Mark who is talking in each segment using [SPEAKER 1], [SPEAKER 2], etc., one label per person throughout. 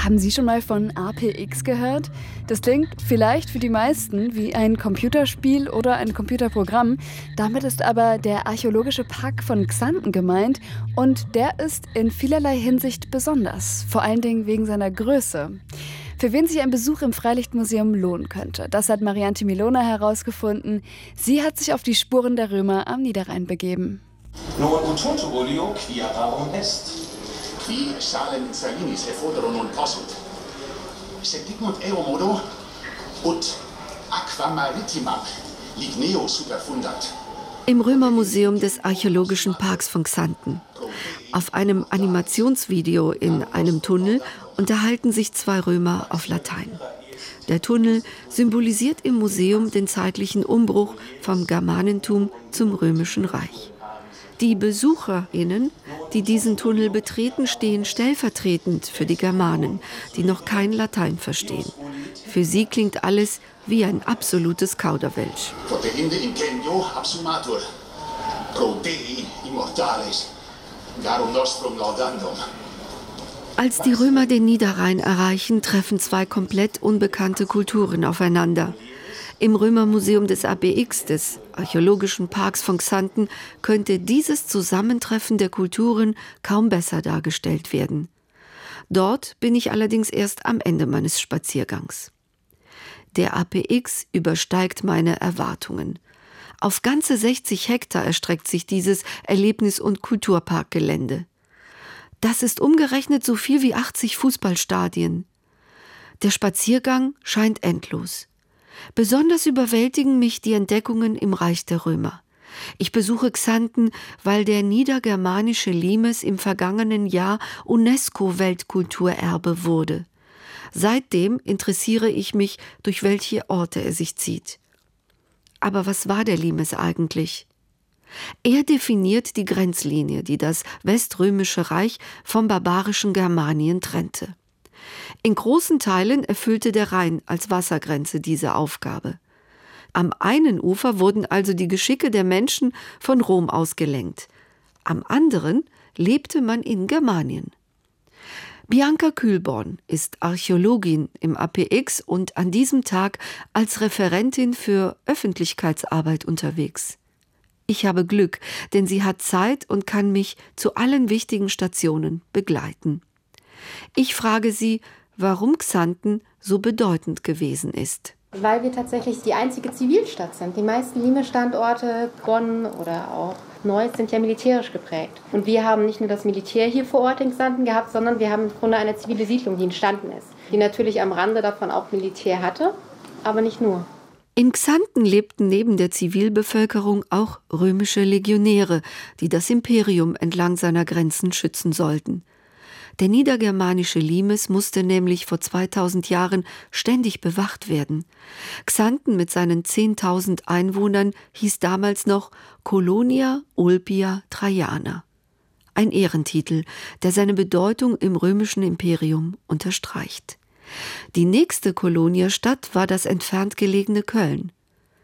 [SPEAKER 1] Haben Sie schon mal von APX gehört? Das klingt vielleicht für die meisten wie ein Computerspiel oder ein Computerprogramm. Damit ist aber der archäologische Park von Xanten gemeint und der ist in vielerlei Hinsicht besonders, vor allen Dingen wegen seiner Größe. Für wen sich ein Besuch im Freilichtmuseum lohnen könnte, das hat Marianti Milona herausgefunden. Sie hat sich auf die Spuren der Römer am Niederrhein begeben.
[SPEAKER 2] Non utoto olio quia rarum est. Qui salem salinis effodero non possut. Septimunt eo modo ut aqua maritimam ligneo superfundat.
[SPEAKER 3] Im Römermuseum des Archäologischen Parks von Xanten. Auf einem Animationsvideo in einem Tunnel unterhalten sich zwei Römer auf Latein. Der Tunnel symbolisiert im Museum den zeitlichen Umbruch vom Germanentum zum Römischen Reich. Die BesucherInnen, die diesen Tunnel betreten, stehen stellvertretend für die Germanen, die noch kein Latein verstehen. Für sie klingt alles wie ein absolutes Kauderwelsch. Als die Römer den Niederrhein erreichen, treffen zwei komplett unbekannte Kulturen aufeinander. Im Römermuseum des APX, des Archäologischen Parks von Xanten, könnte dieses Zusammentreffen der Kulturen kaum besser dargestellt werden. Dort bin ich allerdings erst am Ende meines Spaziergangs. Der APX übersteigt meine Erwartungen. Auf ganze 60 Hektar erstreckt sich dieses Erlebnis- und Kulturparkgelände. Das ist umgerechnet so viel wie 80 Fußballstadien. Der Spaziergang scheint endlos. Besonders überwältigen mich die Entdeckungen im Reich der Römer. Ich besuche Xanten, weil der niedergermanische Limes im vergangenen Jahr UNESCO-Weltkulturerbe wurde. Seitdem interessiere ich mich, durch welche Orte er sich zieht. Aber was war der Limes eigentlich? Er definiert die Grenzlinie, die das Weströmische Reich vom barbarischen Germanien trennte. In großen Teilen erfüllte der Rhein als Wassergrenze diese Aufgabe. Am einen Ufer wurden also die Geschicke der Menschen von Rom aus gelenkt. Am anderen lebte man in Germanien. Bianca Kühlborn ist Archäologin im APX und an diesem Tag als Referentin für Öffentlichkeitsarbeit unterwegs. Ich habe Glück, denn sie hat Zeit und kann mich zu allen wichtigen Stationen begleiten. Ich frage sie, warum Xanten so bedeutend gewesen ist.
[SPEAKER 4] Weil wir tatsächlich die einzige Zivilstadt sind. Die meisten Limes-Standorte, Bonn oder auch Neuss, sind ja militärisch geprägt. Und wir haben nicht nur das Militär hier vor Ort in Xanten gehabt, sondern wir haben im Grunde eine zivile Siedlung, die entstanden ist. Die natürlich am Rande davon auch Militär hatte, aber nicht nur.
[SPEAKER 3] In Xanten lebten neben der Zivilbevölkerung auch römische Legionäre, die das Imperium entlang seiner Grenzen schützen sollten. Der niedergermanische Limes musste nämlich vor 2000 Jahren ständig bewacht werden. Xanten mit seinen 10.000 Einwohnern hieß damals noch Colonia Ulpia Traiana. Ein Ehrentitel, der seine Bedeutung im römischen Imperium unterstreicht. Die nächste Koloniastadt war das entfernt gelegene Köln.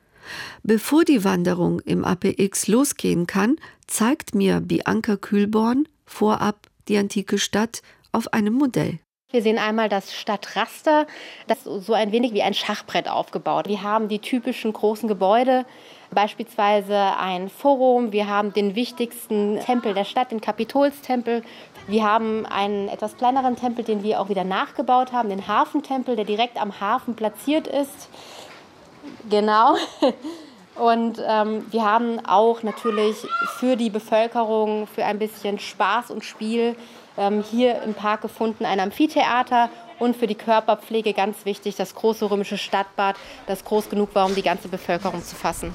[SPEAKER 3] Bevor die Wanderung im APX losgehen kann, zeigt mir Bianca Kühlborn vorab die antike Stadt auf einem Modell.
[SPEAKER 4] Wir sehen einmal das Stadtraster, das ist so ein wenig wie ein Schachbrett aufgebaut. Wir haben die typischen großen Gebäude, beispielsweise ein Forum, wir haben den wichtigsten Tempel der Stadt, den Kapitolstempel. Wir haben einen etwas kleineren Tempel, den wir auch wieder nachgebaut haben, den Hafentempel, der direkt am Hafen platziert ist. Genau. Und wir haben auch natürlich für die Bevölkerung, für ein bisschen Spaß und Spiel hier im Park gefunden ein Amphitheater und für die Körperpflege ganz wichtig das große römische Stadtbad, das groß genug war, um die ganze Bevölkerung zu fassen.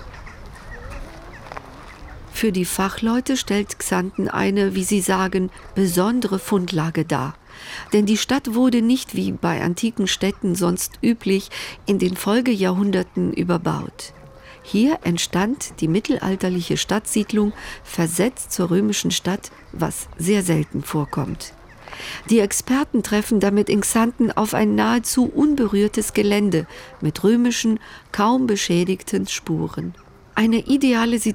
[SPEAKER 3] Für die Fachleute stellt Xanten eine, wie sie sagen, besondere Fundlage dar. Denn die Stadt wurde nicht wie bei antiken Städten sonst üblich in den Folgejahrhunderten überbaut. Hier entstand die mittelalterliche Stadtsiedlung versetzt zur römischen Stadt, was sehr selten vorkommt. Die Experten treffen damit in Xanten auf ein nahezu unberührtes Gelände mit römischen, kaum beschädigten Spuren. Eine ideale Situation